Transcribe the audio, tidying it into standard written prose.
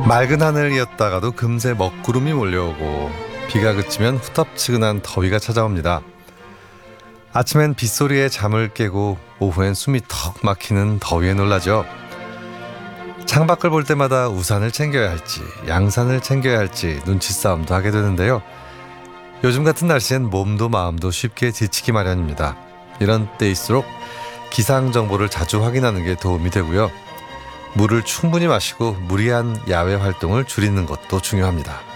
맑은 하늘이었다가도 금세 먹구름이 몰려오고 비가 그치면 후텁지근한 더위가 찾아옵니다. 아침엔 빗소리에 잠을 깨고 오후엔 숨이 턱 막히는 더위에 놀라죠. 창밖을 볼 때마다 우산을 챙겨야 할지 양산을 챙겨야 할지 눈치싸움도 하게 되는데요. 요즘 같은 날씨엔 몸도 마음도 쉽게 지치기 마련입니다. 이런 때일수록 기상정보를 자주 확인하는 게 도움이 되고요. 물을 충분히 마시고 무리한 야외 활동을 줄이는 것도 중요합니다.